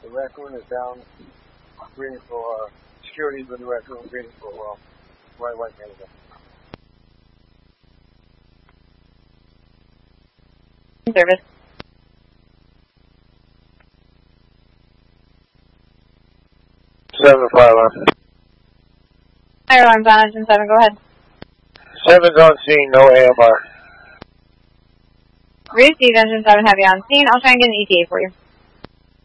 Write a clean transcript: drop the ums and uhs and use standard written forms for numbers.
The raccoon is down, waiting for security for the raccoon, waiting for white manager. Service. Seven fire alarm. Fire alarms on engine 7, go ahead. 7's on scene, no AMR. Received, engine 7 heavy on scene. I'll try and get an ETA for you.